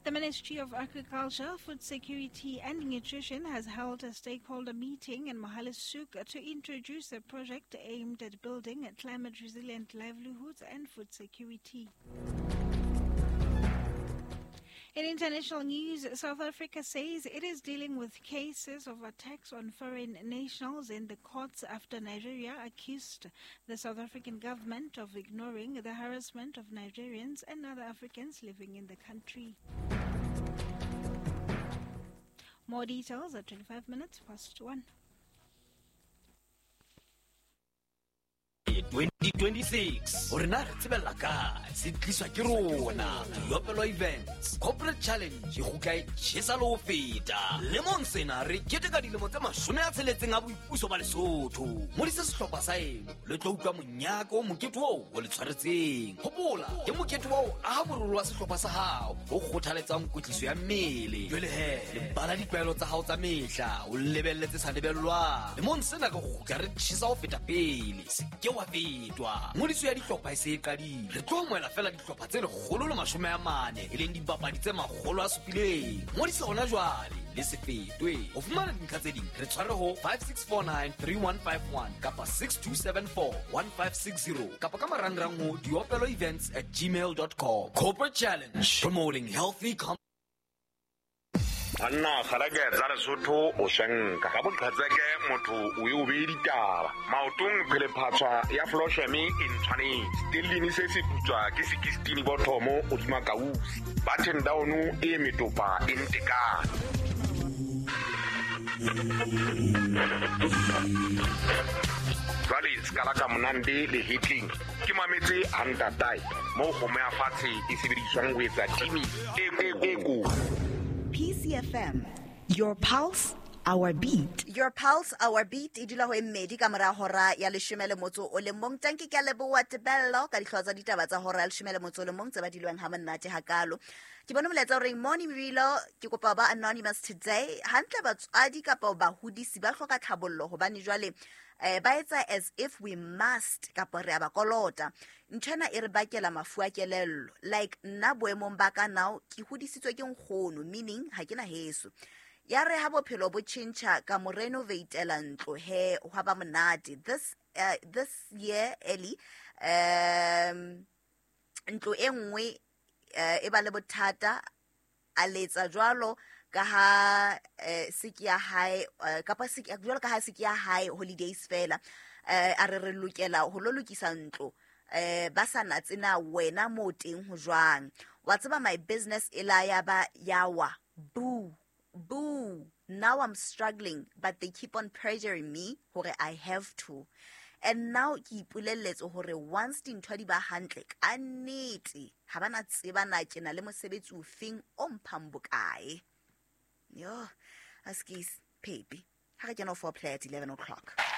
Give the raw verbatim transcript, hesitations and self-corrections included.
The Ministry of Agriculture, Food Security and Nutrition has held a stakeholder meeting in Mohale's-Souk to introduce a project aimed at building climate-resilient livelihoods and food security. In international news, South Africa says it is dealing with cases of attacks on foreign nationals in the courts after Nigeria accused the South African government of ignoring the harassment of Nigerians and other Africans living in the country. More details at twenty-five minutes past one. twenty twenty-six Orina re tsebella ka se tliswa ke rona Yopelo Events Corporate Challenge go ka itshesa le ho feta lemong sena re keteka dilemo tse mashome a tsheletseng a boipuso ba Lesotho mo di se sehlopha sa eno le tlo utlwa monyako moketo o le tshwaretseng hopola ke moketo o a borolo wa sehlopha sa hao o kgothaletsang kwetliso ya mmele jwale he le bala ditlwaelo tsa hao tsa mehla o lebelletse sa lebellwa lemong sena go ga re tshisa ho feta pele se ke wa fetwa ngodiso ya dihlopha e se e qadile re tlo moela fela dihlopha tse lekgolo le mashome a mane e leng dibapadi tse makgolo a supileng ngodiso hona jwale le se fetwe ho fumana dintlha tse ding re tshware ho five six four nine three one five one kapa six two seven four one five six zero kapa ka marangrang ho diopeloevents at gmail dot com. Corporate Challenge, promoting healthy com- Anna kharage tsa Lesotho o shenka ka botlhatseke motho o e obedi taba maotong phele phatswa ya floshemi in tshwane dilini se se putswa ke sixteen bothomo o di makausi button down e metopa in tekana Rally skala ka monande le hitting ke mametse handa tai mo go me afatse e sebediswang ho etsa timi e go P C F M, your pulse, our beat. Your pulse, our beat. Idula ho emedi ka mora hora ya leshome le motso o le mong tanki ke leboa tebello ka dihlotsa ditaba tsa hora ya leshome le motso le mong tse ba dilwang ha monate hakalo. Ke bona moletsa hore morning Mibilo ke kopa ba anonymous today hantle batswadi kapa ba hodisi ba hloka tlhabollo hobane jwale eh ba etsa as if we must kapa re aba kolota ntshana e re bakela mafu a kelello like nna boemong ba ka now ke hodisitswe ke nkgono meaning ha kena heso ya re ha bophelo bo tshintjha ka mo renovate elantlo he ho ba monate this uh, this year early um ntlo engwe e ba le bothata a letsa jwalo ka ha siki ya hae kapa siki jwalo ka ha siki ya hae holidays fela a re re lokela ho lo lokisa ntlo eh ba sa natsena wena mo teng ho jwang wa tseba my business ela ya ba yawa boo boo now I'm struggling but they keep on pressuring me hore I have to and now ke ipuleletse hore once dintho di ba hantle ka nnete ha bana tseba na ke na le mosebetsi o feng o mphang bokae yo askis baby ha ke no for play at eleven o'clock